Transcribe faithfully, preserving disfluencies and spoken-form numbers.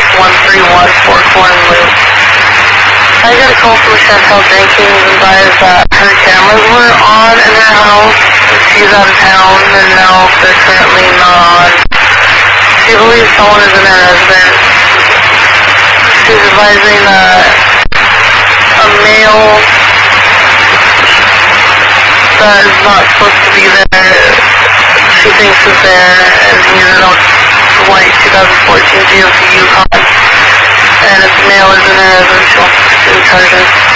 six one three one, Fort Corn Loop. I got a call from Chantel Jenkins and advised that her cameras were on in her house. She's out of town and now they're currently not on. She believes someone is in her residence. She's advising that a male that is not supposed to be there, she thinks is there, and he's in a white twenty fourteen G M C Yukon. And if the male is in her residence, she wants to pursue charges.